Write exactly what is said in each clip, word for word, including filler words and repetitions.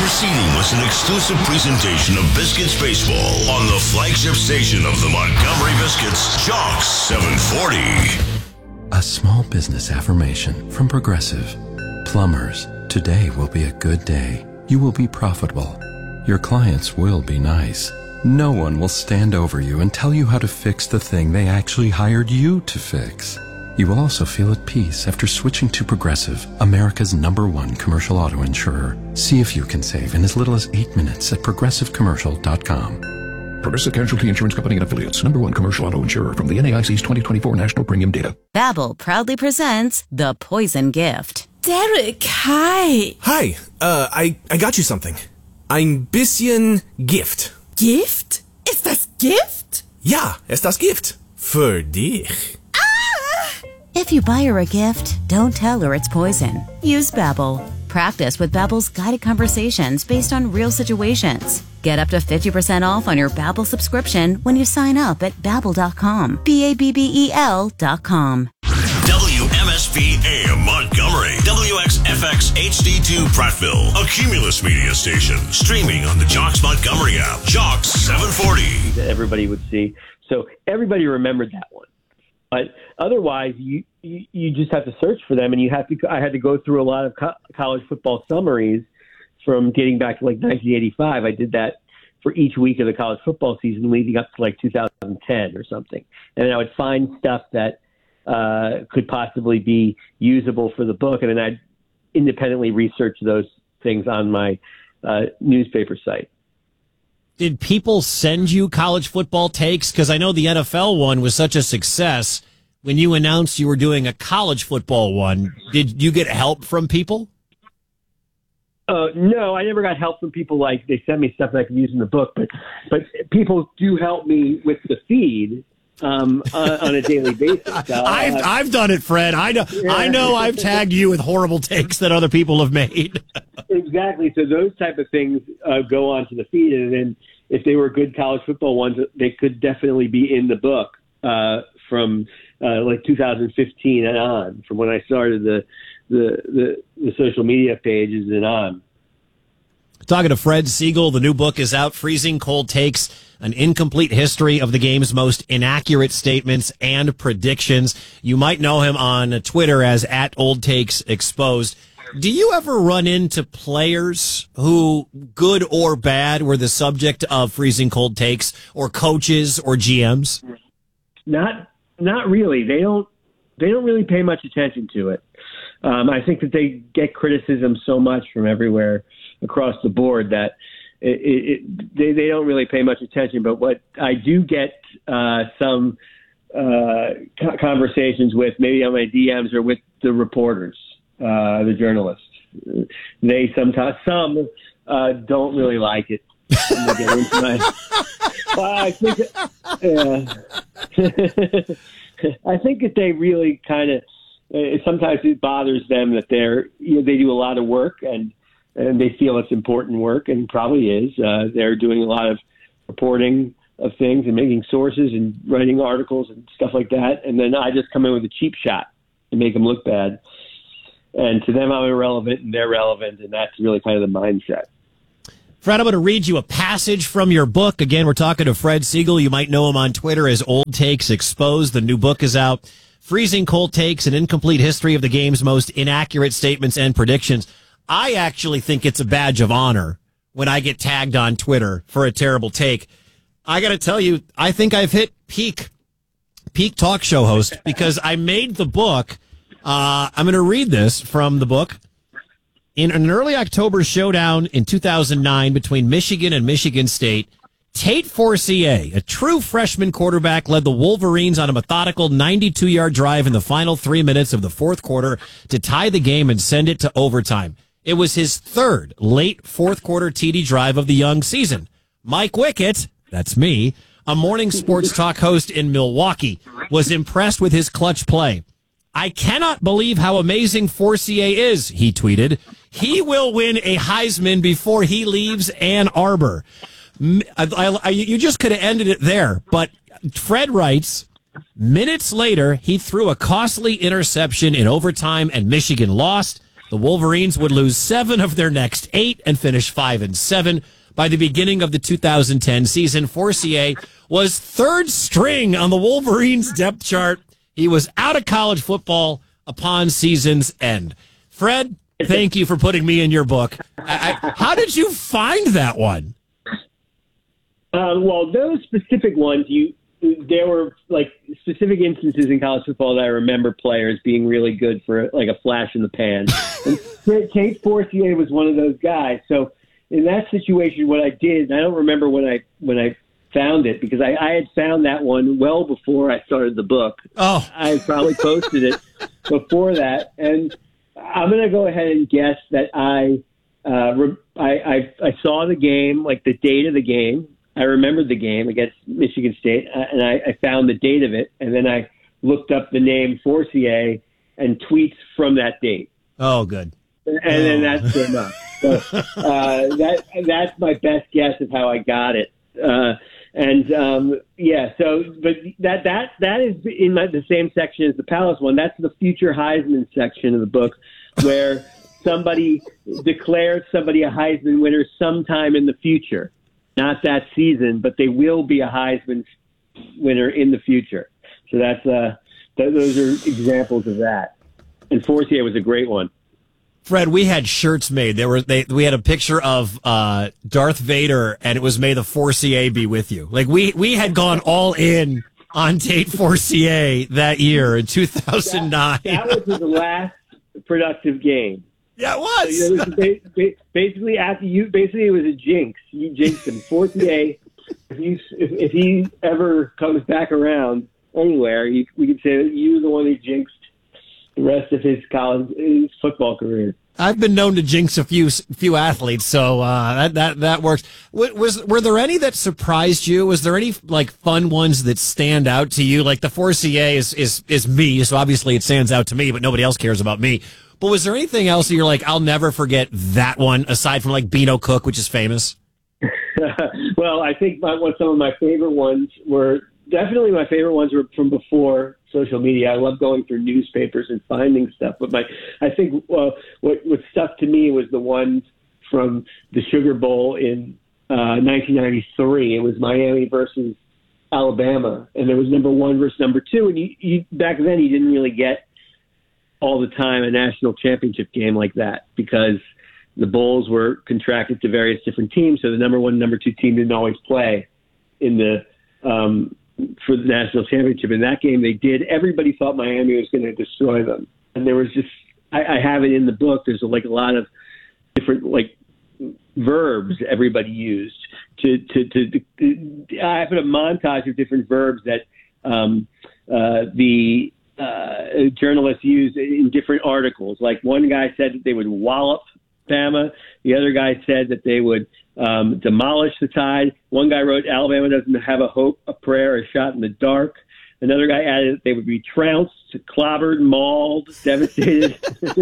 proceeding was an exclusive presentation of Biscuits Baseball on the flagship station of the Montgomery Biscuits, Jocks seven forty. A small business affirmation from Progressive. Plumbers, today will be a good day. You will be profitable. Your clients will be nice. No one will stand over you and tell you how to fix the thing they actually hired you to fix. You will also feel at peace after switching to Progressive, America's number one commercial auto insurer. See if you can save in as little as eight minutes at progressive commercial dot com. Progressive Casualty Insurance Company and Affiliates, number one commercial auto insurer from the N A I C's twenty twenty-four National Premium Data. Babbel proudly presents The Poison Gift. Derek, hi. Hi, uh, I, I got you something. Ein bisschen Gift. Gift? Ist das Gift? Ja, ist das Gift. Für dich. If you buy her a gift, don't tell her it's poison. Use Babbel. Practice with Babbel's guided conversations based on real situations. Get up to fifty percent off on your Babbel subscription when you sign up at babbel dot com. B A B B E L dot com. W M S P A M Montgomery. W X F X H D two Prattville. A Cumulus media station. Streaming on the Jocks Montgomery app. Jocks seven forty. That everybody would see. So everybody remembered that one. But otherwise, you, you you just have to search for them, and you have to. I had to go through a lot of co- college football summaries from dating back to like nineteen eighty-five. I did that for each week of the college football season leading up to like two thousand ten or something, and then I would find stuff that uh, could possibly be usable for the book, and then I'd independently research those things on my uh, newspaper site. Did people send you college football takes? Because I know the N F L one was such a success. When you announced you were doing a college football one, did you get help from people? Uh, no, I never got help from people. Like they sent me stuff that I could use in the book, but but people do help me with the feed um, on, on a daily basis. Uh, I've I've done it, Fred. I know yeah. I know. I've tagged you with horrible takes that other people have made. Exactly. So those type of things uh, go onto the feed, and then if they were good college football ones, they could definitely be in the book uh, from uh, like two thousand fifteen and on, from when I started the the the, the social media pages and on. Talking to Fred Siegel, the new book is out, Freezing Cold Takes, an incomplete history of the game's most inaccurate statements and predictions. You might know him on Twitter as at Old Takes Exposed. Do you ever run into players who, good or bad, were the subject of Freezing Cold Takes, or coaches or G Ms? Not not really. They don't they don't really pay much attention to it. Um, I think that they get criticism so much from everywhere across the board that it, it, they, they don't really pay much attention. But what I do get uh, some uh, conversations with, maybe on my D Ms, or with the reporters, uh, the journalists. They sometimes, some uh, don't really like it. When they get into my, well, I think, uh, I think that they really kind of, uh, sometimes it bothers them that they're, you know, they do a lot of work, and and they feel it's important work, and probably is. Uh, they're doing a lot of reporting of things and making sources and writing articles and stuff like that. And then I just come in with a cheap shot and make them look bad. And to them, I'm irrelevant, and they're relevant, and that's really kind of the mindset. Fred, I'm going to read you a passage from your book. Again, we're talking to Fred Siegel. You might know him on Twitter as Old Takes Exposed. The new book is out, Freezing Cold Takes, an incomplete history of the game's most inaccurate statements and predictions. I actually think it's a badge of honor when I get tagged on Twitter for a terrible take. I got to tell you, I think I've hit peak, peak talk show host, because I made the book. Uh, I'm going to read this from the book. In an early October showdown in two thousand nine between Michigan and Michigan State, Tate Forcier, a true freshman quarterback, led the Wolverines on a methodical ninety-two-yard drive in the final three minutes of the fourth quarter to tie the game and send it to overtime. It was his third late fourth quarter T D drive of the young season. Mike Wickett, that's me, a morning sports talk host in Milwaukee, was impressed with his clutch play. I cannot believe how amazing Forcier is, he tweeted. He will win a Heisman before he leaves Ann Arbor. I, I, I, you just could have ended it there, but Fred writes, minutes later, he threw a costly interception in overtime and Michigan lost. The Wolverines would lose seven of their next eight and finish five and seven. By the beginning of the two thousand ten season, Forcier was third string on the Wolverines depth chart. He was out of college football upon season's end. Fred, thank you for putting me in your book. I, I, how did you find that one? Uh, well, those specific ones, you there were like specific instances in college football that I remember players being really good for like a flash in the pan. And Tate Forcier was one of those guys. So in that situation, what I did, I don't remember when I when I found it because I, I had found that one well before I started the book. Oh, I had probably posted it before that, and I'm going to go ahead and guess that I, uh, re- I I I saw the game, like the date of the game. I remembered the game against Michigan State, uh, and I, I found the date of it, and then I looked up the name Forcier and tweets from that date. Oh, good. And, and then that came up. So uh, that that's my best guess of how I got it. Uh, and um, yeah, so but that that that is in my, the same section as the Palace one. That's the future Heisman section of the book, where somebody declares somebody a Heisman winner sometime in the future. Not that season, but they will be a Heisman winner in the future. So that's uh, th- those are examples of that. And Forcier was a great one. Fred, we had shirts made. There were they. We had a picture of uh, Darth Vader, and it was "May the Forcier be with you." Like we we had gone all in on Tate Forcier that year in two thousand nine. That, that was his last productive game. Yeah, it was. So, you know, this is basically, after you, basically it was a jinx. You jinxed him. Forcier, if, you, if, if he ever comes back around anywhere, you, we could say that you were the one who jinxed the rest of his college, his football career. I've been known to jinx a few few athletes, so uh, that that that works. Was were there any that surprised you? Was there any like fun ones that stand out to you? Like the Forcier is is is me, so obviously it stands out to me, but nobody else cares about me. But was there anything else that you're like, I'll never forget that one, aside from like Beano Cook, which is famous? Well, I think my, what some of my favorite ones were, definitely my favorite ones were from before social media. I love going through newspapers and finding stuff. But my, I think uh, what, what stuck to me was the ones from the Sugar Bowl in uh, nineteen ninety-three. It was Miami versus Alabama, and there was number one versus number two. And you, you, back then, you didn't really get all the time a national championship game like that because the Bulls were contracted to various different teams. So the number one, number two team didn't always play in the, um, for the national championship. In that game they did. Everybody thought Miami was going to destroy them. And there was just, I, I have it in the book. There's like a lot of different like verbs everybody used to, to, to, to I have a montage of different verbs that um, uh, the, Uh, journalists use in different articles. Like one guy said that they would wallop Bama. The other guy said that they would um, demolish the Tide. One guy wrote, Alabama doesn't have a hope, a prayer, a shot in the dark. Another guy added that they would be trounced, clobbered, mauled, devastated.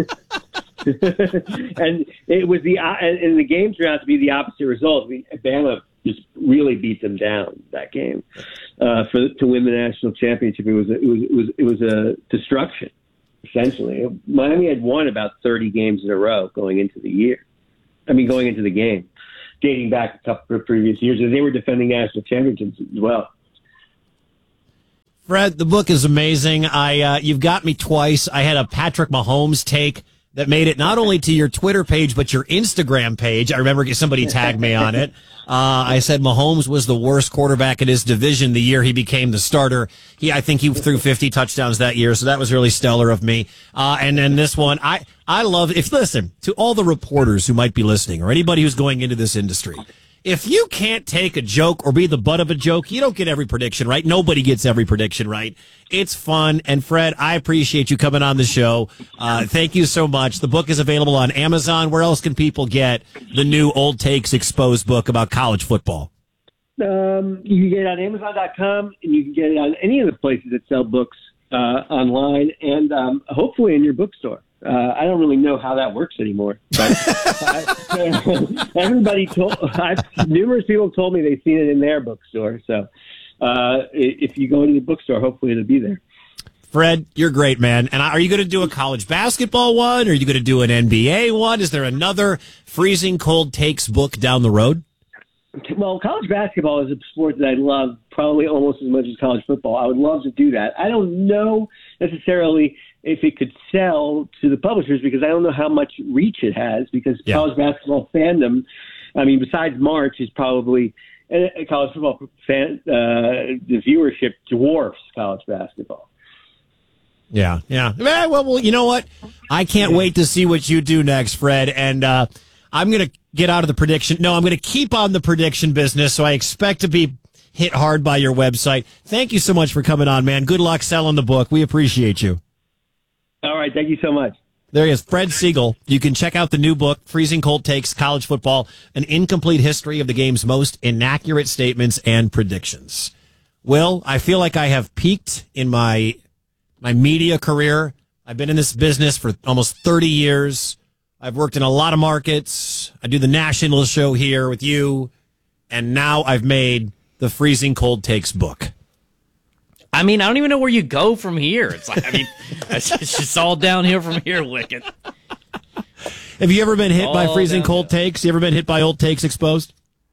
And it was the and the game turned out to be the opposite result. I mean, Bama just really beat them down that game uh, for to win the national championship. It was a, it was it was it was a destruction essentially. Miami had won about thirty games in a row going into the year. I mean, going into the game, dating back a couple of previous years, and they were defending national championships as well. Fred, the book is amazing. I uh, you've got me twice. I had a Patrick Mahomes take that made it not only to your Twitter page, but your Instagram page. I remember somebody tagged me on it. Uh, I said Mahomes was the worst quarterback in his division the year he became the starter. He, I think he threw fifty touchdowns that year, so that was really stellar of me. Uh, and then this one, I, I love, if listen, to all the reporters who might be listening or anybody who's going into this industry, if you can't take a joke or be the butt of a joke, you don't get every prediction right. Nobody gets every prediction right. It's fun. And Fred, I appreciate you coming on the show. Uh, thank you so much. The book is available on Amazon. Where else can people get the new Old Takes Exposed book about college football? Um, you can get it on Amazon dot com, and you can get it on any of the places that sell books uh, online, and um, hopefully in your bookstore. Uh, I don't really know how that works anymore. But uh, everybody told, I've, numerous people told me they've seen it in their bookstore. So uh, if you go into the bookstore, hopefully it'll be there. Fred, you're great, man. And are you going to do a college basketball one? Or are you going to do an N B A one? Is there another Freezing Cold Takes book down the road? Well, college basketball is a sport that I love probably almost as much as college football. I would love to do that. I don't know necessarily if it could sell to the publishers because I don't know how much reach it has because yeah. college basketball fandom, I mean, besides March, is probably a college football fan, uh, the viewership dwarfs college basketball. Yeah, yeah. Well, well, you know what? I can't wait to see what you do next, Fred. And uh, I'm going to get out of the prediction. No, I'm going to keep on the prediction business, so I expect to be hit hard by your website. Thank you so much for coming on, man. Good luck selling the book. We appreciate you. All right. Thank you so much. There he is, Fred Siegel. You can check out the new book, Freezing Cold Takes College Football, an incomplete history of the game's most inaccurate statements and predictions. Will, I feel like I have peaked in my my media career. I've been in this business for almost thirty years. I've worked in a lot of markets. I do the national show here with you. And now I've made the Freezing Cold Takes book. I mean, I don't even know where you go from here. It's like, I mean, it's just all downhill from here, Wicked. Have you ever been hit all by Freezing downhill. Cold Takes? You ever been hit by Old Takes Exposed?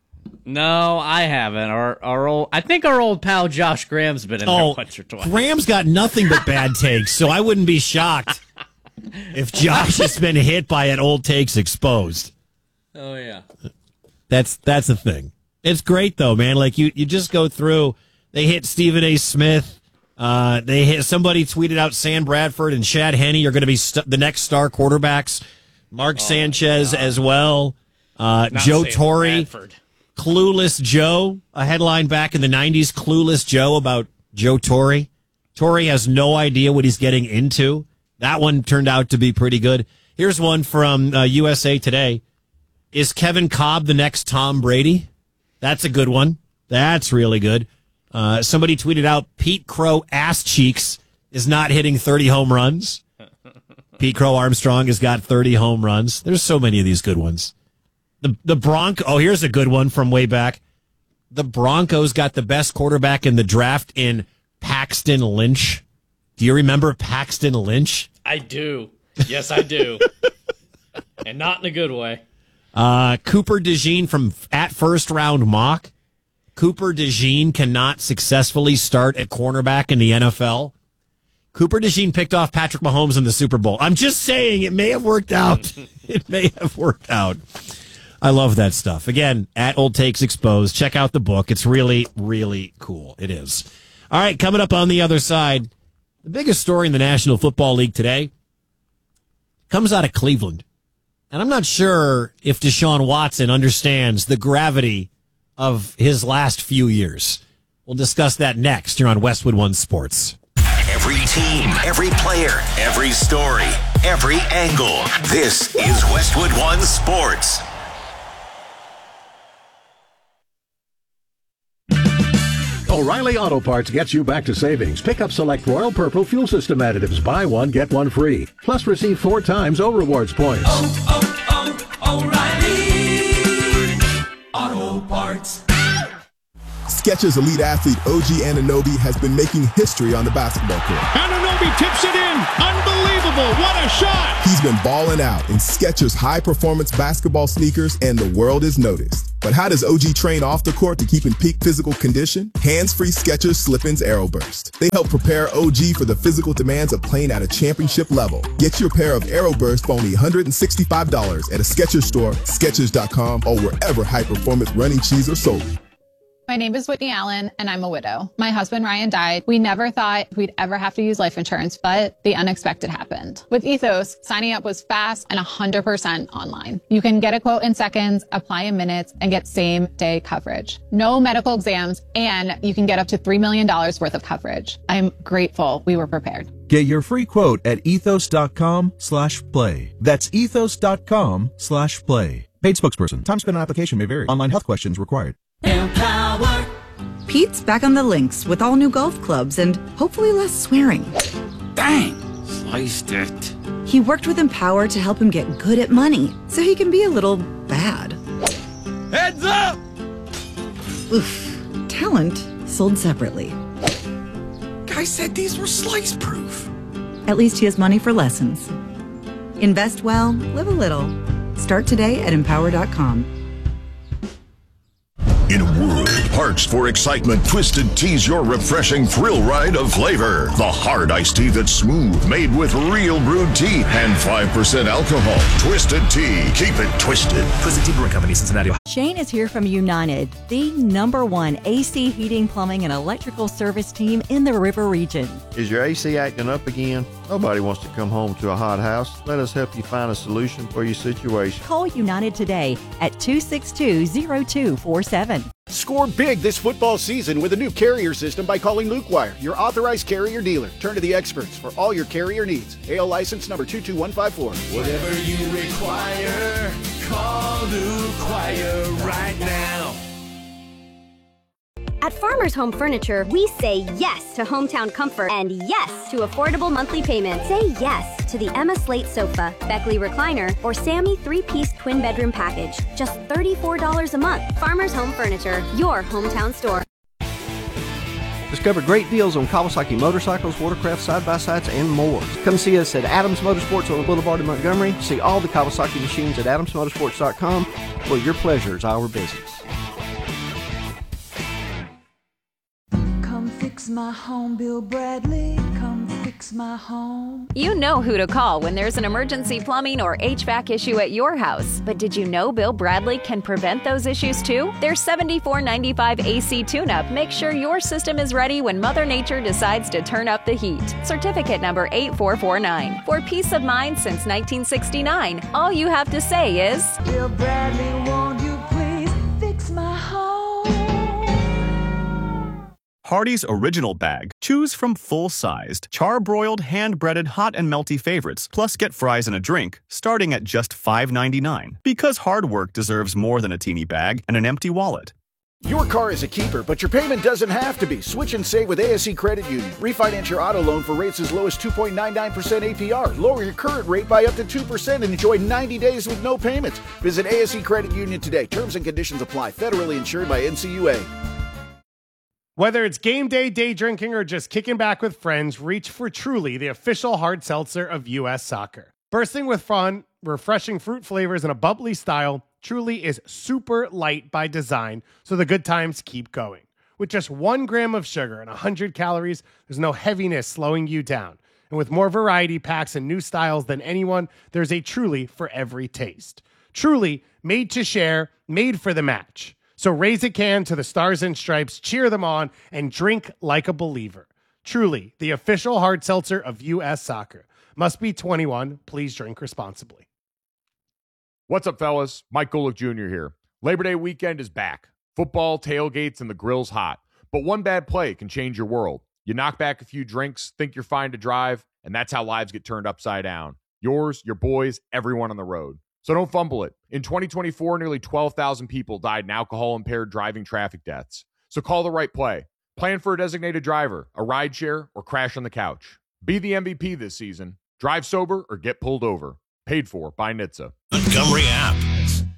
No, I haven't. Our our old, I think our old pal Josh Graham's been in oh, there once or twice. Graham's got nothing but bad takes, so I wouldn't be shocked if Josh has been hit by an Old Takes Exposed. Oh yeah, that's that's the thing. It's great though, man. Like you, you just go through. They hit Stephen A. Smith. Uh, they hit somebody tweeted out Sam Bradford and Chad Henne are going to be st- the next star quarterbacks. Mark oh, Sanchez as well. Uh, Joe Torre. Bradford. Clueless Joe, a headline back in the nineties, Clueless Joe about Joe Torre. Torre has no idea what he's getting into. That one turned out to be pretty good. Here's one from uh, U S A Today. Is Kevin Kolb the next Tom Brady? That's a good one. That's really good. Uh, somebody tweeted out Pete Crow ass cheeks is not hitting thirty home runs. Pete Crow Armstrong has got thirty home runs. There's so many of these good ones. The the Bronco. Oh, here's a good one from way back. The Broncos got the best quarterback in the draft in Paxton Lynch. Do you remember Paxton Lynch? I do. Yes, I do. And not in a good way. Uh, Cooper DeJean from at first round mock. Cooper DeJean cannot successfully start at cornerback in the N F L. Cooper DeJean picked off Patrick Mahomes in the Super Bowl. I'm just saying it may have worked out. It may have worked out. I love that stuff. Again, at Old Takes Exposed. Check out the book. It's really, really cool. It is. All right, coming up on the other side, the biggest story in the National Football League today comes out of Cleveland. And I'm not sure if Deshaun Watson understands the gravity of his last few years. We'll discuss that next here on Westwood One Sports. Every team, every player, every story, every angle. This is Westwood One Sports. O'Reilly Auto Parts gets you back to savings. Pick up select Royal Purple fuel system additives. Buy one, get one free. Plus receive four times O Rewards points. Oh, oh, oh, O'Reilly Auto Parts. Skechers elite athlete O G Anunoby has been making history on the basketball court. Anunoby tips it in. Unbelievable. What a shot. He's been balling out in Skechers high-performance basketball sneakers, and the world is noticed. But how does O G train off the court to keep in peak physical condition? Hands-free Skechers Slip-ins Aeroburst. They help prepare O G for the physical demands of playing at a championship level. Get your pair of Aeroburst for only one hundred sixty-five dollars at a Skechers store, Skechers dot com, or wherever high-performance running shoes are sold. My name is Whitney Allen, and I'm a widow. My husband, Ryan, died. We never thought we'd ever have to use life insurance, but the unexpected happened. With Ethos, signing up was fast and one hundred percent online. You can get a quote in seconds, apply in minutes, and get same-day coverage. No medical exams, and you can get up to three million dollars worth of coverage. I'm grateful we were prepared. Get your free quote at ethos.com slash play. That's ethos.com slash play. Paid spokesperson. Time spent on application may vary. Online health questions required. Empower. Pete's back on the links with all new golf clubs and hopefully less swearing. Dang, sliced it. He worked with Empower to help him get good at money so he can be a little bad. Heads up! Oof. Talent sold separately. Guy I said these were slice proof. At least he has money for lessons. Invest well, live a little. Start today at empower dot com. In a world parched for excitement, Twisted Tea's your refreshing thrill ride of flavor. The hard iced tea that's smooth, made with real brewed tea and five percent alcohol. Twisted Tea. Keep it twisted. Twisted Tea Brewing Company, Cincinnati. Shane is here from United, the number one A C heating, plumbing, and electrical service team in the River Region. Is your A C acting up again? Nobody wants to come home to a hot house. Let us help you find a solution for your situation. Call United today at two six two, zero two four seven. Score big this football season with a new carrier system by calling Luke Wire, your authorized carrier dealer. Turn to the experts for all your carrier needs. A L license number two two one five four. Whatever you require, call Luke Wire right now. At Farmers Home Furniture, we say yes to hometown comfort and yes to affordable monthly payments. Say yes to the Emma Slate sofa, Beckley recliner, or Sammy three-piece twin bedroom package. Just thirty-four dollars a month. Farmers Home Furniture, your hometown store. Discover great deals on Kawasaki motorcycles, watercraft, side-by-sides, and more. Come see us at Adams Motorsports on the Boulevard in Montgomery. See all the Kawasaki machines at adams motorsports dot com. Well, your pleasure is our business. Come fix my home, Bill Bradley. Come fix my home. You know who to call when there's an emergency plumbing or H V A C issue at your house. But did you know Bill Bradley can prevent those issues too? Their seventy-four ninety-five A C tune-up makes sure your system is ready when Mother Nature decides to turn up the heat. Certificate number eight four four nine. For peace of mind since nineteen sixty-nine, all you have to say is, Bill Bradley, won't you please fix my home? Hardee's Original Bag. Choose from full-sized, char-broiled, hand-breaded, hot and melty favorites, plus get fries and a drink, starting at just five ninety-nine. Because hard work deserves more than a teeny bag and an empty wallet. Your car is a keeper, but your payment doesn't have to be. Switch and save with A S E Credit Union. Refinance your auto loan for rates as low as two point nine nine percent A P R. Lower your current rate by up to two percent and enjoy ninety days with no payments. Visit A S E Credit Union today. Terms and conditions apply. Federally insured by N C U A. Whether it's game day, day drinking, or just kicking back with friends, reach for Truly, the official hard seltzer of U S Soccer. Bursting with fun, refreshing fruit flavors, and a bubbly style, Truly is super light by design, so the good times keep going. With just one gram of sugar and one hundred calories, there's no heaviness slowing you down. And with more variety packs and new styles than anyone, there's a Truly for every taste. Truly, made to share, made for the match. So raise a can to the Stars and Stripes, cheer them on, and drink like a believer. Truly, the official hard seltzer of U S Soccer. Must be twenty-one. Please drink responsibly. What's up, fellas? Mike Golick Junior here. Labor Day weekend is back. Football, tailgates, and the grill's hot. But one bad play can change your world. You knock back a few drinks, think you're fine to drive, and that's how lives get turned upside down. Yours, your boys, everyone on the road. So don't fumble it. In twenty twenty-four, nearly twelve thousand people died in alcohol-impaired driving traffic deaths. So call the right play. Plan for a designated driver, a rideshare, or crash on the couch. Be the M V P this season. Drive sober or get pulled over. Paid for by N H T S A. Montgomery app.